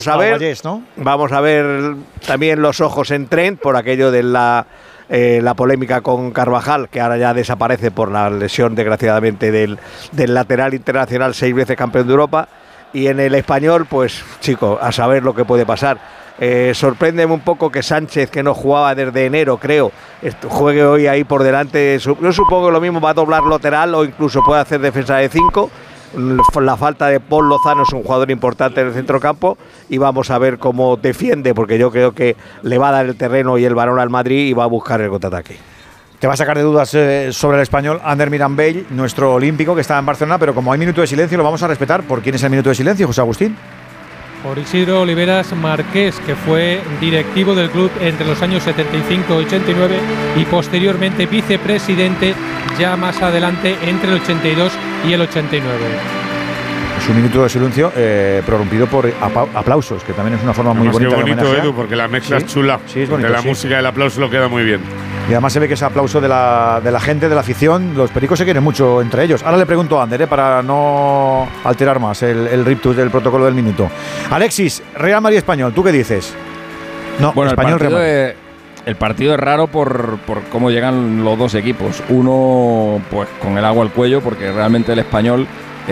Vamos a ver también los ojos en Trent por aquello de la polémica con Carvajal, que ahora ya desaparece por la lesión, desgraciadamente, del lateral internacional 6 veces campeón de Europa. Y en el Español, pues, chico, a saber lo que puede pasar. Sorpréndeme un poco que Sánchez, que no jugaba desde enero, creo, juegue hoy ahí por delante. Yo supongo que lo mismo va a doblar lateral o incluso puede hacer defensa de 5. La falta de Paul Lozano es un jugador importante en el centrocampo y vamos a ver cómo defiende, porque yo creo que le va a dar el terreno y el balón al Madrid y va a buscar el contraataque. Te va a sacar de dudas sobre el español Ander Mirambell, nuestro olímpico que está en Barcelona, pero como hay minuto de silencio lo vamos a respetar. ¿Por quién es el minuto de silencio, José Agustín? Por Isidro Oliveras Marqués, que fue directivo del club entre los años 75 y 89 y posteriormente vicepresidente ya más adelante entre el 82 y el 89. Es un minuto de silencio prorrumpido por aplausos, que también es una forma muy bonita de homenajear. Edu, porque la mezcla es chula. Sí, es bonito. La música y el aplauso lo queda muy bien. Y además se ve que ese aplauso de la gente, de la afición, los pericos se quieren mucho entre ellos. Ahora le pregunto a Ander, para no alterar más el riptus del protocolo del minuto. Alexis, Real Madrid Español, ¿tú qué dices? No, bueno, Español Real Madrid. El partido es raro por cómo llegan los dos equipos. Uno, pues con el agua al cuello, porque realmente el Español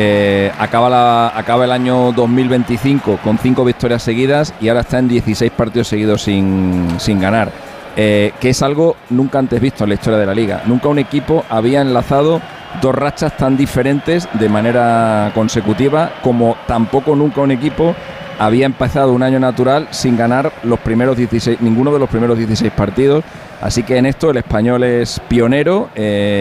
acaba el año 2025 con 5 victorias seguidas y ahora está en 16 partidos seguidos sin ganar. Que es algo nunca antes visto en la historia de la Liga. Nunca un equipo había enlazado 2 rachas tan diferentes de manera consecutiva, como tampoco nunca un equipo había empezado un año natural sin ganar ninguno de los primeros 16 partidos. Así que en esto el Español es pionero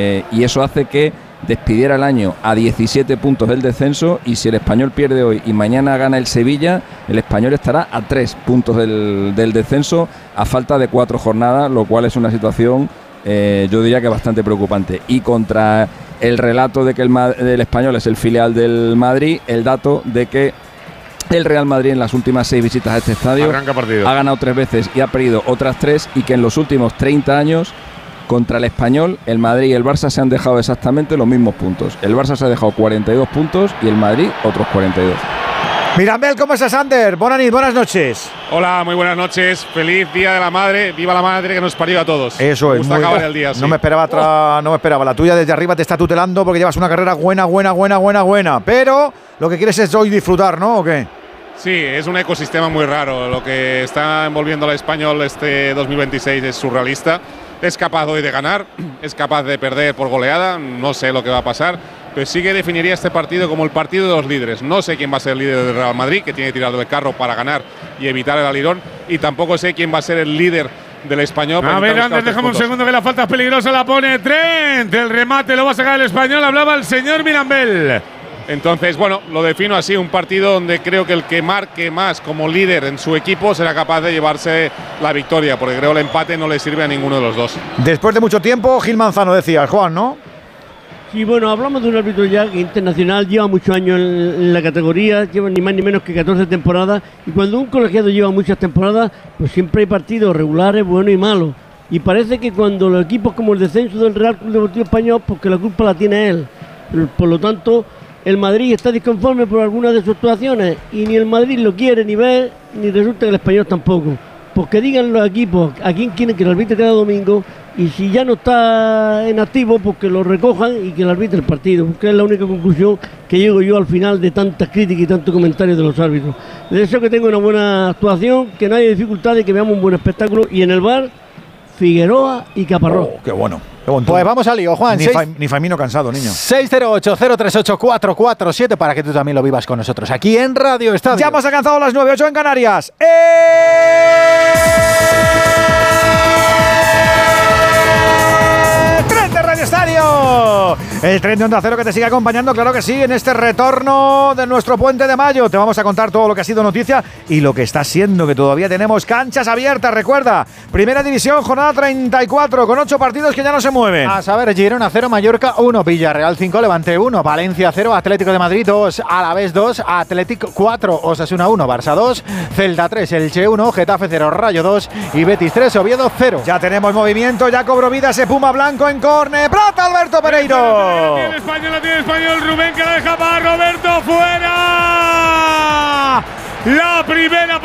y eso hace que despidiera el año a 17 puntos del descenso, y si el Español pierde hoy y mañana gana el Sevilla, el Español estará a 3 puntos del descenso a falta de 4 jornadas, lo cual es una situación yo diría que bastante preocupante. Y contra el relato de que el Español es el filial del Madrid, el dato de que el Real Madrid en las últimas 6 visitas a este estadio ha ganado 3 veces y ha perdido otras 3, y que en los últimos 30 años contra el Español, el Madrid y el Barça se han dejado exactamente los mismos puntos. El Barça se ha dejado 42 puntos y el Madrid otros 42. Mirambell, ¿cómo estás, Ander? Buenas noches. Hola, muy buenas noches. Feliz Día de la Madre. Viva la madre que nos parió a todos. Eso es. Me gusta acabar el día, sí. No me esperaba. La tuya desde arriba te está tutelando porque llevas una carrera buena. Pero lo que quieres es hoy disfrutar, ¿no? ¿O qué? Sí, es un ecosistema muy raro. Lo que está envolviendo al Español este 2026 es surrealista. Es capaz hoy de ganar, es capaz de perder por goleada, no sé lo que va a pasar, pero sí que definiría este partido como el partido de los líderes. No sé quién va a ser el líder del Real Madrid, que tiene que tirar del carro para ganar y evitar el alirón, y tampoco sé quién va a ser el líder del Español. A ver, Ander, déjame un segundo, que la falta es peligrosa, la pone Trent, el remate lo va a sacar el Español, hablaba el señor Mirambell. Entonces, bueno, lo defino así, un partido donde creo que el que marque más como líder en su equipo será capaz de llevarse la victoria, porque creo que el empate no le sirve a ninguno de los dos. Después de mucho tiempo, Gil Manzano decía, Juan, ¿no? Sí, bueno, hablamos de un árbitro ya internacional, lleva muchos años en la categoría, lleva ni más ni menos que 14 temporadas, y cuando un colegiado lleva muchas temporadas, pues siempre hay partidos regulares, buenos y malos. Y parece que cuando los equipos como el descenso del Real Club Deportivo Español, porque la culpa la tiene él. Por lo tanto, el Madrid está disconforme por algunas de sus actuaciones y ni el Madrid lo quiere ni ver, ni resulta que el Español tampoco. Porque digan los equipos a quién quieren que lo arbitre cada domingo, y si ya no está en activo, pues que lo recojan y que lo arbitre el partido, porque es la única conclusión que llego yo al final de tantas críticas y tantos comentarios de los árbitros. Les deseo que tenga una buena actuación, que no haya dificultades, que veamos un buen espectáculo, y en el VAR, Figueroa y Caparrós. Oh, qué bueno. Pues vamos al lío, Juan. Ni Famino cansado, niño. 608-038-447 para que tú también lo vivas con nosotros aquí en Radio Estadio. Ya hemos alcanzado las 9:08 en Canarias. ¡Tren de Radio Estadio! El tren de Onda Cero que te sigue acompañando, claro que sí, en este retorno de nuestro Puente de Mayo. Te vamos a contar todo lo que ha sido noticia y lo que está siendo, que todavía tenemos canchas abiertas. Recuerda, Primera División, jornada 34, con 8 partidos que ya no se mueven. A saber, Girona 0, Mallorca 1, Villarreal 5, Levante 1, Valencia 0, Atlético de Madrid 2, Alavés 2, Atlético 4, Osasuna 1, Barça 2, Celta 3, Elche 1, Getafe 0, Rayo 2 y Betis 3, Oviedo 0. Ya tenemos movimiento, ya cobró vida ese Puma blanco en córner. ¡Plata, Alberto Pereiro! La tiene Español, Rubén, que la deja para Roberto, fuera. La primera